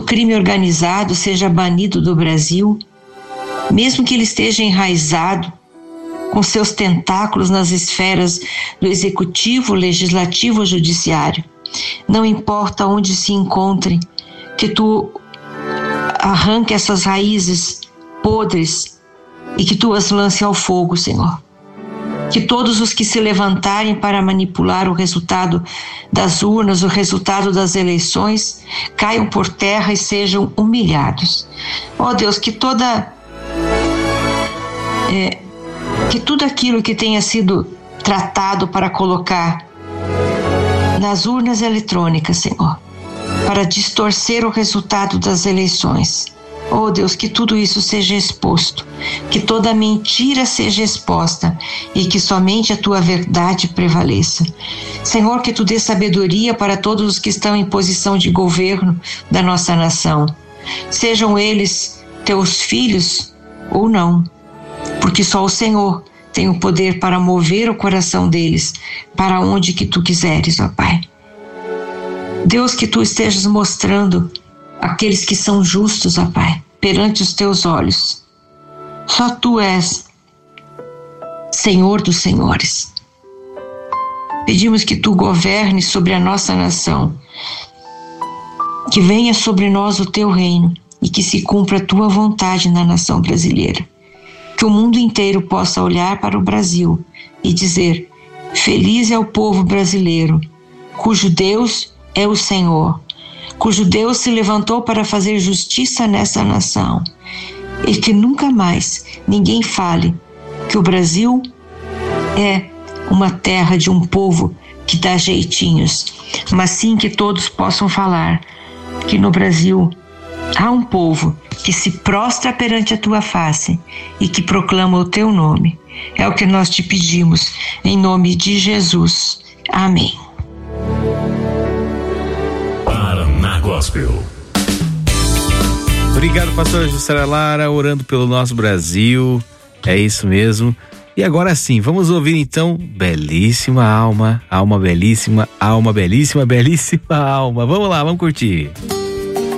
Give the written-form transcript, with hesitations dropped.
crime organizado seja banido do Brasil, mesmo que ele esteja enraizado com seus tentáculos nas esferas do executivo, legislativo ou judiciário. Não importa onde se encontre, que tu arranque essas raízes podres e que tu as lance ao fogo, Senhor. Que todos os que se levantarem para manipular o resultado das urnas, o resultado das eleições, caiam por terra e sejam humilhados. Ó Deus, que tudo aquilo que tenha sido tratado para colocar nas urnas eletrônicas, Senhor, para distorcer o resultado das eleições. Oh Deus, que tudo isso seja exposto, que toda mentira seja exposta e que somente a tua verdade prevaleça. Senhor, que tu dê sabedoria para todos os que estão em posição de governo da nossa nação, sejam eles teus filhos ou não, porque só o Senhor tem o poder para mover o coração deles para onde que tu quiseres, ó Pai. Deus, que tu estejas mostrando aqueles que são justos, ó Pai, perante os teus olhos. Só tu és Senhor dos senhores. Pedimos que tu governes sobre a nossa nação, que venha sobre nós o teu reino e que se cumpra a tua vontade na nação brasileira. Que o mundo inteiro possa olhar para o Brasil e dizer: feliz é o povo brasileiro, cujo Deus é o Senhor, cujo Deus se levantou para fazer justiça nessa nação, e que nunca mais ninguém fale que o Brasil é uma terra de um povo que dá jeitinhos, mas sim que todos possam falar que no Brasil há um povo que se prostra perante a tua face e que proclama o teu nome. É o que nós te pedimos, em nome de Jesus. Amém. Paraná Gospel. Obrigado, pastora Jussara Lara, orando pelo nosso Brasil. É isso mesmo. E agora sim, vamos ouvir então Belíssima Alma, alma belíssima, alma belíssima, belíssima alma. Vamos lá, vamos curtir.